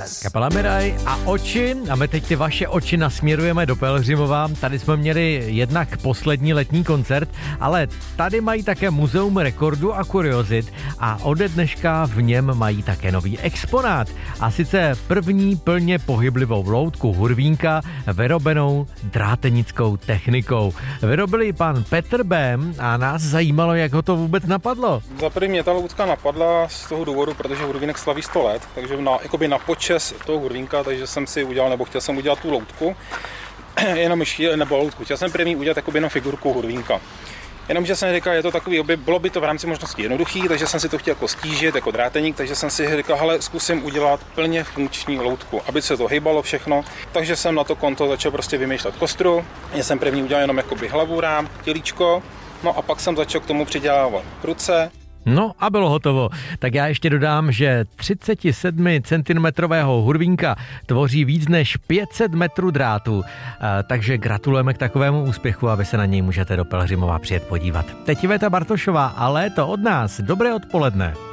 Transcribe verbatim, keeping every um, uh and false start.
Kapela Miraj a oči. A my teď ty vaše oči nasměrujeme do Pelhřimova. Tady jsme měli jednak poslední letní koncert, ale tady mají také muzeum rekordů a kuriozit a ode dneška v něm mají také nový exponát. A sice první plně pohyblivou loutku Hurvínka vyrobenou drátenickou technikou. Vyrobili pan Petr Bém a nás zajímalo, jak ho to vůbec napadlo. Za první mě ta loutka napadla z toho důvodu, protože Hurvínek slaví sto let, takže na, jakoby na počest toho Hurvínka, takže jsem si udělal, nebo chtěl jsem udělat tu loutku, jenom nebo loutku, chtěl jsem první udělat jakoby jenom figurku Hurvínka. Jenomže jsem říkal, je to takový, bylo by to v rámci možností jednoduchý, takže jsem si to chtěl jako stížit jako dráteník, takže jsem si říkal, hele, zkusím udělat plně funkční loutku, aby se to hejbalo všechno. Takže jsem na to konto začal prostě vymýšlet kostru. Já jsem první udělal jenom jakoby hlavu, rám, tělíčko, no a pak jsem začal k tomu přidělávat ruce. No a bylo hotovo. Tak já ještě dodám, že třicet sedm centimetrového Hurvínka tvoří víc než pět set metrů drátu. E, takže gratulujeme k takovému úspěchu a vy se na něj můžete do Pelhřimova přijet podívat. Teď Iveta Bartošová a léto od nás. Dobré odpoledne.